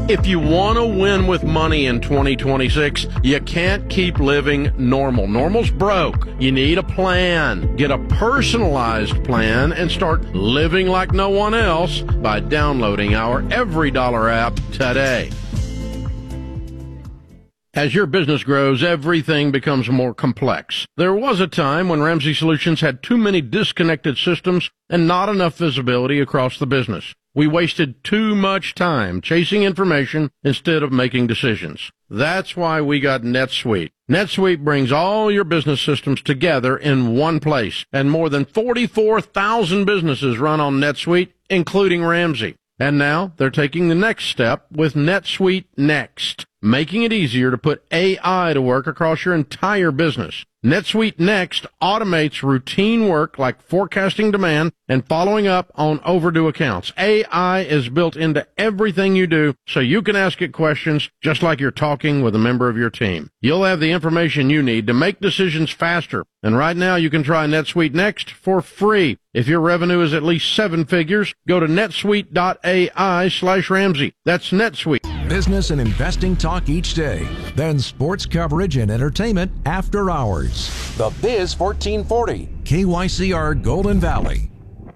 If you want to win with money in 2026, you can't keep living normal. Normal's broke. You need a plan. Get a personalized plan and start living like no one else by downloading our Every Dollar app today. As your business grows, everything becomes more complex. There was a time when Ramsey Solutions had too many disconnected systems and not enough visibility across the business. We wasted too much time chasing information instead of making decisions. That's why we got NetSuite. NetSuite brings all your business systems together in one place, and more than 44,000 businesses run on NetSuite, including Ramsey. And now they're taking the next step with NetSuite Next, making it easier to put AI to work across your entire business. NetSuite Next automates routine work like forecasting demand and following up on overdue accounts. AI is built into everything you do, so you can ask it questions just like you're talking with a member of your team. You'll have the information you need to make decisions faster. And right now you can try NetSuite Next for free. If your revenue is at least 7 figures, go to netsuite.ai/Ramsey. That's NetSuite. Business and investing talk each day. Then sports coverage and entertainment after hours. The Biz 1440. KYCR Golden Valley.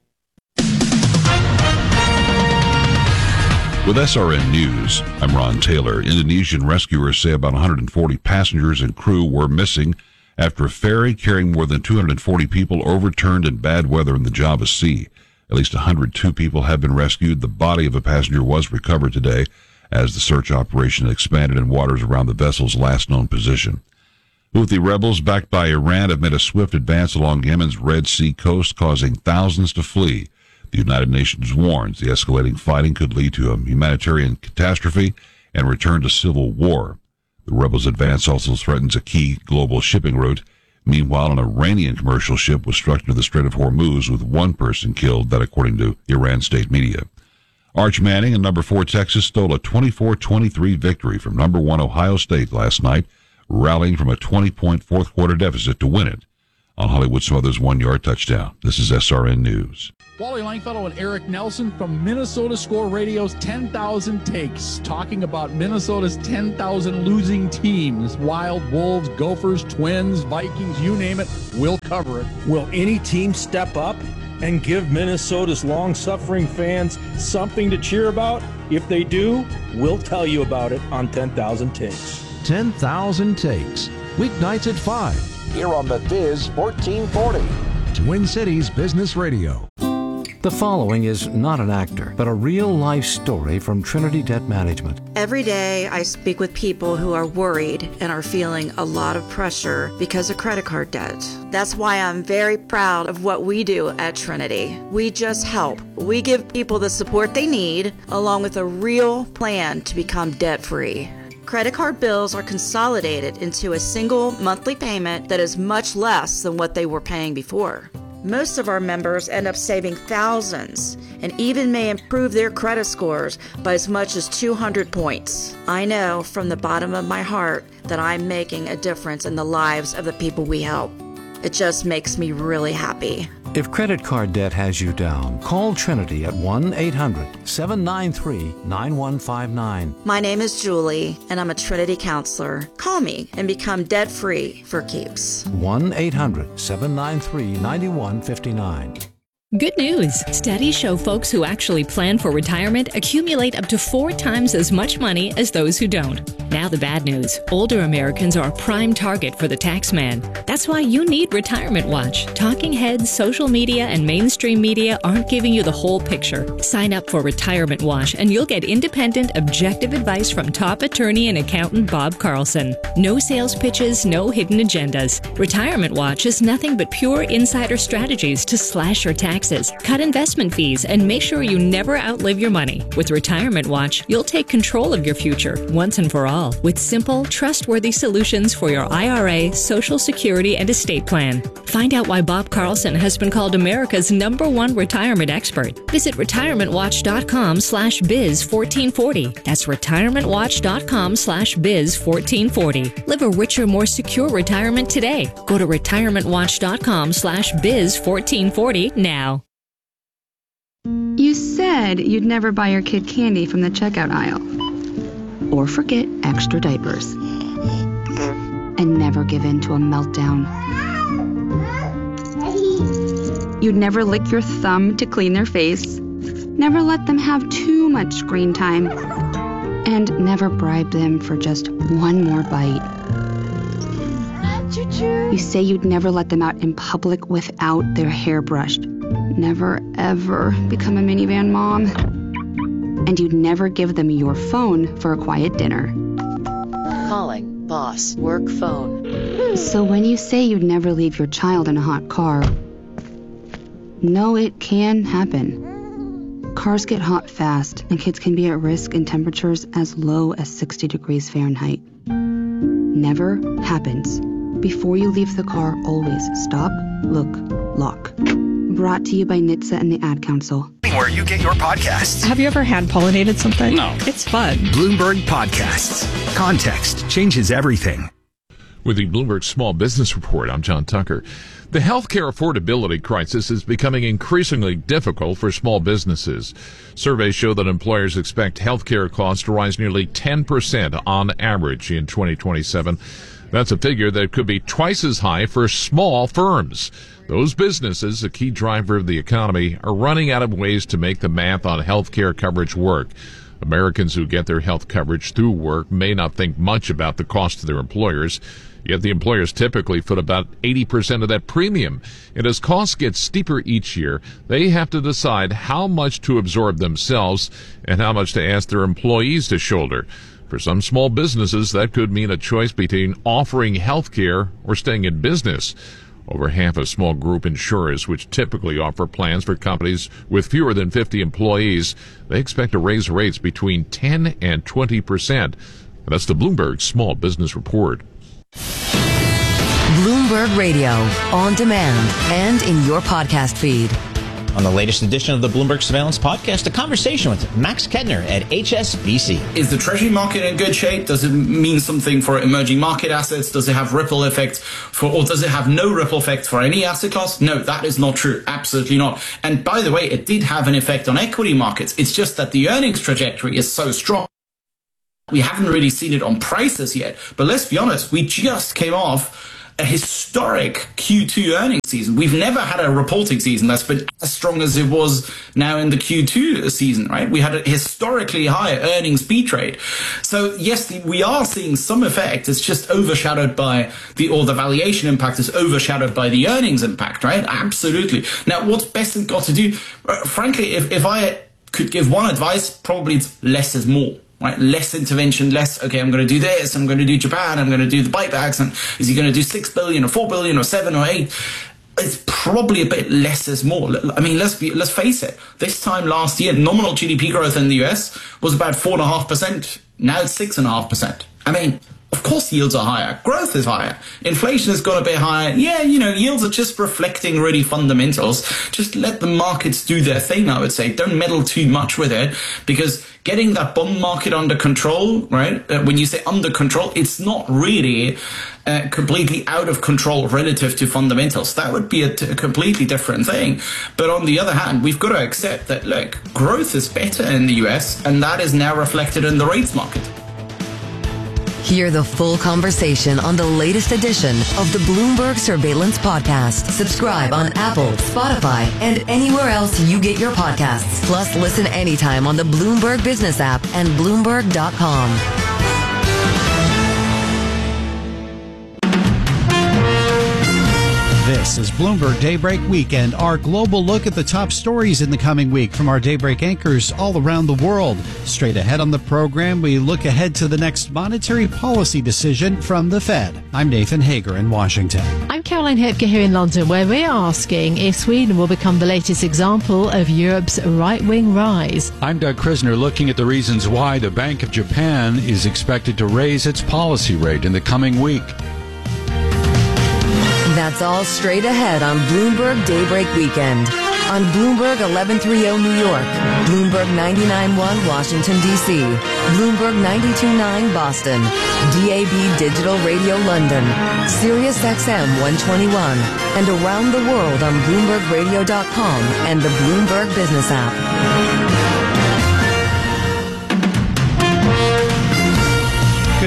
With SRN News, I'm Ron Taylor. Indonesian rescuers say about 140 passengers and crew were missing after a ferry carrying more than 240 people overturned in bad weather in the Java Sea. At least 102 people have been rescued. The body of a passenger was recovered today as the search operation expanded in waters around the vessel's last known position. Houthi rebels, backed by Iran, have made a swift advance along Yemen's Red Sea coast, causing thousands to flee. The United Nations warns the escalating fighting could lead to a humanitarian catastrophe and return to civil war. The rebels' advance also threatens a key global shipping route. Meanwhile, an Iranian commercial ship was struck into the Strait of Hormuz with one person killed, that according to Iran state media. Arch Manning in number 4 Texas stole a 24-23 victory from number 1 Ohio State last night, rallying from a 20-point fourth-quarter deficit to win it on Hollywood Smothers' 1-yard touchdown. This is SRN News. Wally Langfellow and Eric Nelson from Minnesota Score Radio's 10,000 Takes, talking about Minnesota's 10,000 losing teams. Wild, Wolves, Gophers, Twins, Vikings, you name it, we'll cover it. Will any team step up and give Minnesota's long-suffering fans something to cheer about? If they do, we'll tell you about it on 10,000 Takes. 10,000 Takes. Weeknights at 5. Here on the Biz 1440. Twin Cities Business Radio. The following is not an actor, but a real-life story from Trinity Debt Management. Every day I speak with people who are worried and are feeling a lot of pressure because of credit card debt. That's why I'm very proud of what we do at Trinity. We just help. We give people the support they need, along with a real plan to become debt-free. Credit card bills are consolidated into a single monthly payment that is much less than what they were paying before. Most of our members end up saving thousands and even may improve their credit scores by as much as 200 points. I know from the bottom of my heart that I'm making a difference in the lives of the people we help. It just makes me really happy. If credit card debt has you down, call Trinity at 1-800-793-9159. My name is Julie, and I'm a Trinity counselor. Call me and become debt-free for keeps. 1-800-793-9159. Good news. Studies show folks who actually plan for retirement accumulate up to 4 times as much money as those who don't. Now the bad news. Older Americans are a prime target for the tax man. That's why you need Retirement Watch. Talking heads, social media, and mainstream media aren't giving you the whole picture. Sign up for Retirement Watch and you'll get independent, objective advice from top attorney and accountant Bob Carlson. No sales pitches, no hidden agendas. Retirement Watch is nothing but pure insider strategies to slash your taxes, cut investment fees, and make sure you never outlive your money. With Retirement Watch, you'll take control of your future once and for all with simple, trustworthy solutions for your IRA, Social Security, and estate plan. Find out why Bob Carlson has been called America's #1 retirement expert. Visit retirementwatch.com/biz1440. That's retirementwatch.com/biz1440. Live a richer, more secure retirement today. Go to retirementwatch.com/biz1440 now. You said you'd never buy your kid candy from the checkout aisle. or forget extra diapers. And never give in to a meltdown. You'd never lick your thumb to clean their face. Never let them have too much screen time. And never bribe them for just one more bite. You say you'd never let them out in public without their hair brushed. Never, ever become a minivan mom. And you'd never give them your phone for a quiet dinner. Calling boss work phone. So when you say you'd never leave your child in a hot car, no, it can happen. Cars get hot fast, and kids can be at risk in temperatures as low as 60 degrees Fahrenheit. Never happens. Before you leave the car, always stop, look, lock. Brought to you by NHTSA and the Ad Council. Where you get your podcasts. Have you ever hand-pollinated something? No. It's fun. Bloomberg Podcasts. Context changes everything. With the Bloomberg Small Business Report, I'm John Tucker. The healthcare affordability crisis is becoming increasingly difficult for small businesses. Surveys show that employers expect healthcare costs to rise nearly 10% on average in 2027. That's a figure that could be twice as high for small firms. Those businesses, a key driver of the economy, are running out of ways to make the math on healthcare coverage work. Americans who get their health coverage through work may not think much about the cost to their employers, yet the employers typically foot about 80% of that premium. And as costs get steeper each year, they have to decide how much to absorb themselves and how much to ask their employees to shoulder. For some small businesses, that could mean a choice between offering health care or staying in business. Over half of small group insurers, which typically offer plans for companies with fewer than 50 employees, they expect to raise rates between 10 and 20%. That's the Bloomberg Small Business Report. Bloomberg Radio, on demand and in your podcast feed. On the latest edition of the Bloomberg Surveillance Podcast, a conversation with Max Kedner at HSBC. Is the treasury market in good shape? Does it mean something for emerging market assets? Does it have ripple effects or does it have no ripple effect for any asset class? No, that is not true. Absolutely not. And by the way, it did have an effect on equity markets. It's just that the earnings trajectory is so strong. We haven't really seen it on prices yet. But let's be honest, we just came off a historic Q2 earnings season. We've never had a reporting season that's been as strong as it was now in the Q2 season, right? We had a historically high earnings beat rate. So yes, we are seeing some effect. It's just overshadowed by the valuation impact is overshadowed by the earnings impact, right? Absolutely. Now, what's best got to do? Frankly, if I could give one advice, probably it's less is more. Right, less intervention, less, okay, I'm going to do this, I'm going to do Japan, I'm going to do the buybacks, and is he going to do 6 billion or 4 billion or 7 or 8? It's probably a bit less is more. I mean, let's face it. This time last year, nominal GDP growth in the US was about 4.5%. Now it's 6.5%. I mean, of course yields are higher. Growth is higher. Inflation has gone a bit higher. Yeah, yields are just reflecting really fundamentals. Just let the markets do their thing, I would say. Don't meddle too much with it, because getting that bond market under control, right? When you say under control, it's not really completely out of control relative to fundamentals. That would be a completely different thing. But on the other hand, we've got to accept that, look, growth is better in the US, and that is now reflected in the rates market. Hear the full conversation on the latest edition of the Bloomberg Surveillance Podcast. Subscribe on Apple, Spotify, and anywhere else you get your podcasts. Plus, listen anytime on the Bloomberg Business app and Bloomberg.com. This is Bloomberg Daybreak Weekend, our global look at the top stories in the coming week from our Daybreak anchors all around the world. Straight ahead on the program, we look ahead to the next monetary policy decision from the Fed. I'm Nathan Hager in Washington. I'm Caroline Hopke here in London, where we're asking if Sweden will become the latest example of Europe's right-wing rise. I'm Doug Krisner, looking at the reasons why the Bank of Japan is expected to raise its policy rate in the coming week. That's all straight ahead on Bloomberg Daybreak Weekend. On Bloomberg 1130 New York, Bloomberg 99.1 Washington, D.C., Bloomberg 92.9 Boston, DAB Digital Radio London, Sirius XM 121, and around the world on BloombergRadio.com and the Bloomberg Business app.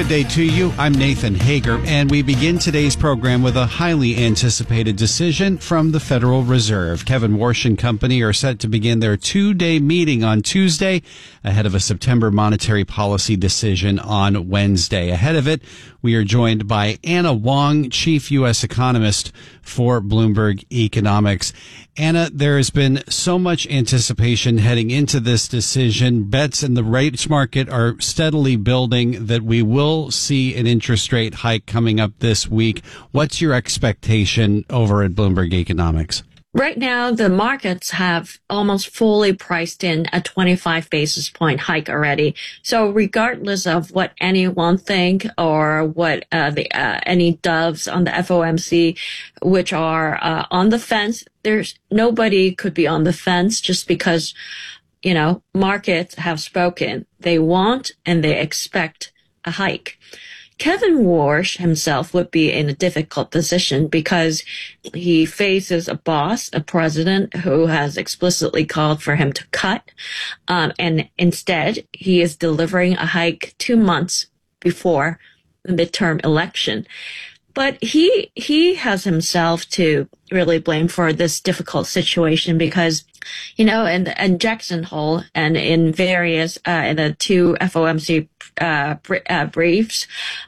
Good day to you. I'm Nathan Hager, and we begin today's program with a highly anticipated decision from the Federal Reserve. Kevin Warsh and company are set to begin their two-day meeting on Tuesday ahead of a September monetary policy decision on Wednesday. Ahead of it, we are joined by Anna Wong, chief U.S. economist for Bloomberg Economics. Anna, there has been so much anticipation heading into this decision. Bets in the rates market are steadily building that we will see an interest rate hike coming up this week. What's your expectation over at Bloomberg Economics? Right now, the markets have almost fully priced in a 25 basis point hike already. So regardless of what anyone think or what any doves on the FOMC, which are on the fence, there's nobody could be on the fence just because, markets have spoken. They want and they expect a hike. Kevin Warsh himself would be in a difficult position because he faces a boss, a president who has explicitly called for him to cut. And instead, he is delivering a hike 2 months before the midterm election. But he has himself to really blame for this difficult situation because, in Jackson Hole and in various, in the two FOMC briefs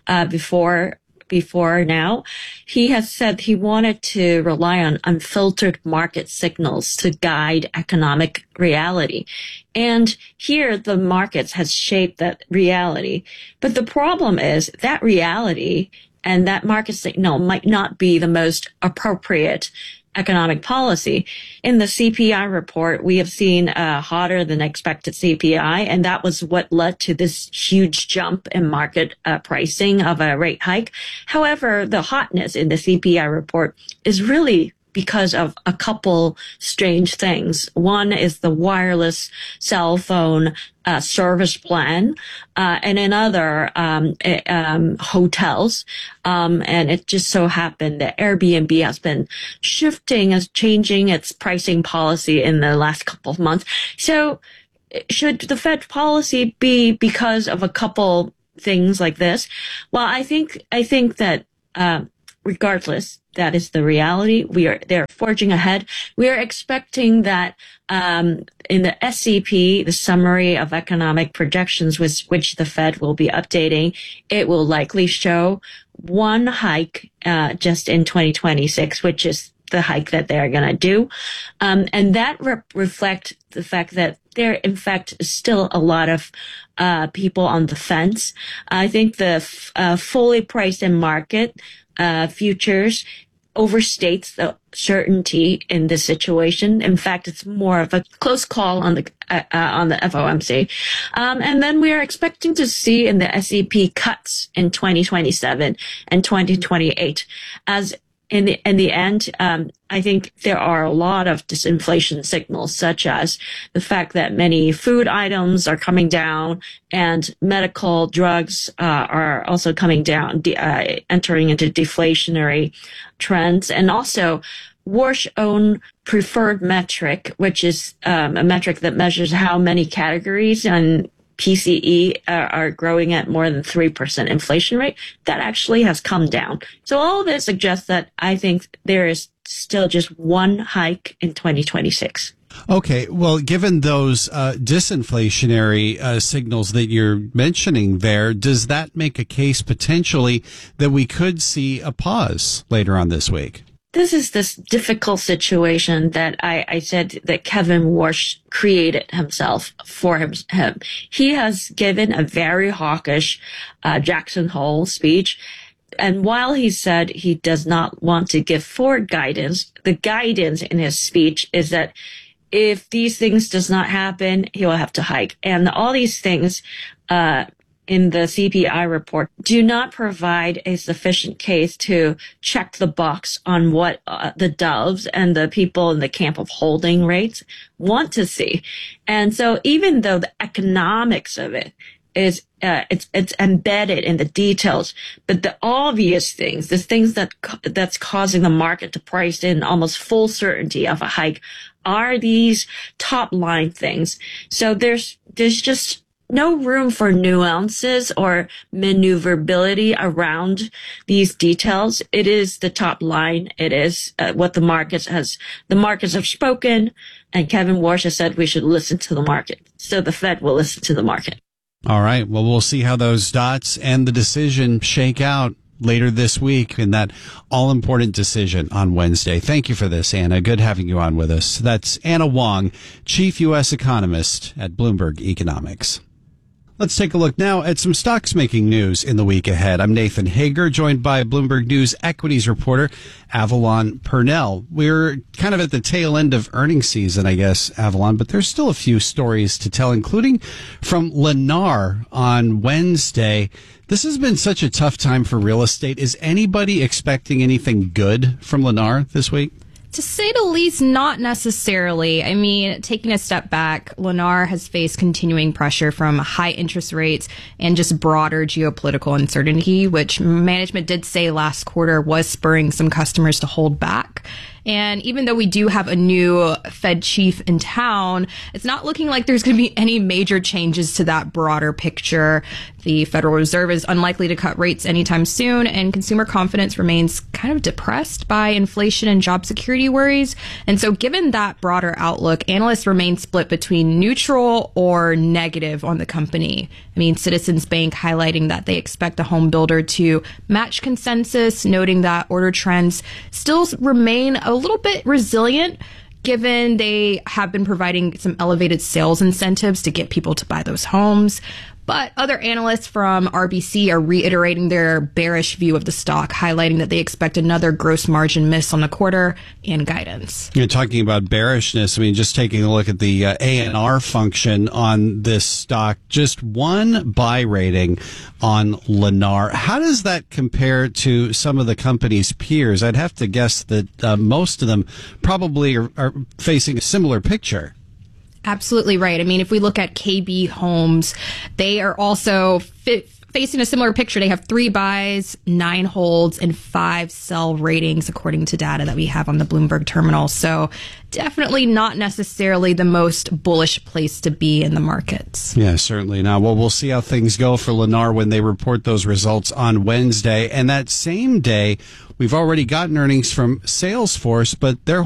before now, he has said he wanted to rely on unfiltered market signals to guide economic reality. And here the markets has shaped that reality. But the problem is that reality and that market signal might not be the most appropriate economic policy. In the CPI report, we have seen a hotter than expected CPI, and that was what led to this huge jump in market pricing of a rate hike. However, the hotness in the CPI report is really because of a couple strange things. One is the wireless cell phone service plan, and another hotels. And it just so happened that Airbnb has been changing its pricing policy in the last couple of months. So should the Fed policy be because of a couple things like this? Well, I think that regardless, that is the reality. They're forging ahead. We are expecting that in the SEP, the summary of economic projections, which the Fed will be updating, it will likely show one hike just in 2026, which is the hike that they're going to do. And that reflect the fact that there, in fact, is still a lot of people on the fence. I think the fully priced in market futures overstates the certainty in this situation. In fact, it's more of a close call on the FOMC. And then we are expecting to see in the SEP cuts in 2027 and 2028. As in the end, I think there are a lot of disinflation signals, such as the fact that many food items are coming down and medical drugs are also coming down, entering into deflationary trends. And also Warsh's own preferred metric, which is a metric that measures how many categories and PCE are growing at more than 3% inflation rate, that actually has come down. So all of this suggests that I think there is still just one hike in 2026. Okay, well, given those disinflationary signals that you're mentioning there, does that make a case potentially that we could see a pause later on this week? This is this difficult situation that I said that Kevin Warsh created himself for him. He has given a very hawkish Jackson Hole speech. And while he said he does not want to give forward guidance, the guidance in his speech is that if these things does not happen, he will have to hike. And all these things in the CPI report do not provide a sufficient case to check the box on what the doves and the people in the camp of holding rates want to see. And so even though the economics of it is it's embedded in the details, but the obvious things, the things that's causing the market to price in almost full certainty of a hike, are these top line things. So there's just no room for nuances or maneuverability around these details. It is the top line. It is what the markets have spoken. And Kevin Warsh has said we should listen to the market. So the Fed will listen to the market. All right. Well, we'll see how those dots and the decision shake out later this week in that all-important decision on Wednesday. Thank you for this, Anna. Good having you on with us. That's Anna Wong, Chief U.S. Economist at Bloomberg Economics. Let's take a look now at some stocks making news in the week ahead. I'm Nathan Hager, joined by Bloomberg News equities reporter Avalon Purnell. We're kind of at the tail end of earnings season, I guess, Avalon, but there's still a few stories to tell, including from Lennar on Wednesday. This has been such a tough time for real estate. Is anybody expecting anything good from Lennar this week? To say the least, not necessarily. I mean, taking a step back, Lennar has faced continuing pressure from high interest rates and just broader geopolitical uncertainty, which management did say last quarter was spurring some customers to hold back. And even though we do have a new Fed chief in town, it's not looking like there's going to be any major changes to that broader picture. The Federal Reserve is unlikely to cut rates anytime soon, and consumer confidence remains kind of depressed by inflation and job security worries. And so given that broader outlook, analysts remain split between neutral or negative on the company. I mean, Citizens Bank highlighting that they expect the home builder to match consensus, noting that order trends still remain a little bit resilient, given they have been providing some elevated sales incentives to get people to buy those homes. But other analysts from RBC are reiterating their bearish view of the stock, highlighting that they expect another gross margin miss on the quarter and guidance. You're talking about bearishness. I mean, just taking a look at the ANR function on this stock, just one buy rating on Lennar. How does that compare to some of the company's peers? I'd have to guess that most of them probably are facing a similar picture. Absolutely right. I mean, if we look at KB Homes, they are also facing a similar picture. They have 3 buys, 9 holds, and 5 sell ratings, according to data that we have on the Bloomberg terminal. So definitely not necessarily the most bullish place to be in the markets. Yeah, certainly. Now, well, we'll see how things go for Lennar when they report those results on Wednesday. And that same day, we've already gotten earnings from Salesforce, but they're